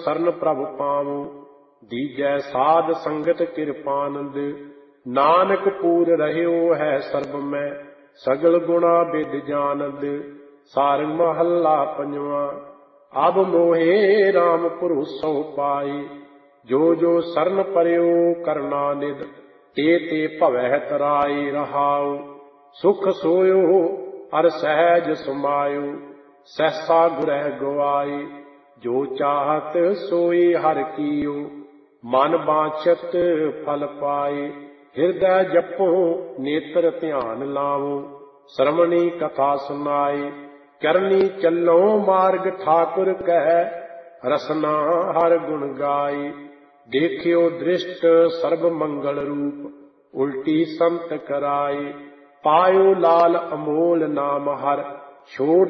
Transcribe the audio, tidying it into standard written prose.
ਸਰਨ ਪ੍ਰਭ ਪਾਵੋ। ਦੀਜੈ ਸਾਧ ਸੰਗਤ ਕਿਰਪਾਨੰਦ, ਨਾਨਕ ਪੂਰ ਰਹਿਓ ਹੈ ਸਰਬ ਮੈਂ, ਸਗਲ ਗੁਣਾ ਬਿਦ ਜਾਨਦ। ਸਾਰੰਗ ਮਹੱਲਾ ਪੰਜਵਾਂ। ਅਬ ਮੋਹੇ ਰਾਮ ਭਰੋਸੋ ਪਾਈ, ਜੋ ਜੋ ਸਰਨ ਪਰਿਓ ਕਰਨਾ ਨਿਦ, ਤੇ ਤੇ ਭਵਹਿ ਤਰਾਈ ਰਹਾਉ। ਸੁਖ ਸੋਇਓ ਅਰ ਸਹਿਜ ਸਮਾਇਓ, ਸਹਿਸਾ ਗੁਰਹਿ ਗਵਾਈ। ਜੋ ਚਾਹਤ ਸੋਈ ਹਰਿ ਕੀਓ, ਮਨ ਬਾਛਤ ਫਲ ਪਾਏ। ਹਿਰਦੈ ਜਪੋ ਨੇਤਰ ਧਿਆਨ ਲਾਵੋ, ਸ਼ਰਵਣੀ ਕਥਾ ਸੁਨਾਈ। ਕਰਨੀ ਚੱਲੋ ਮਾਰਗ ਠਾਕੁਰ ਕੈ, ਰਸਨਾ ਹਰ ਗੁਣ ਗਾਈ। ਦੇਖਿਓ ਦ੍ਰਿਸ਼ਟ ਸਰਬ ਮੰਗਲ ਰੂਪ, ਉਲਟੀ ਸੰਤ ਕਰਾਈ। ਪਾਇਓ ਲਾਲ ਅਮੋਲ ਨਾਮ ਹਰ, ਛੋੜ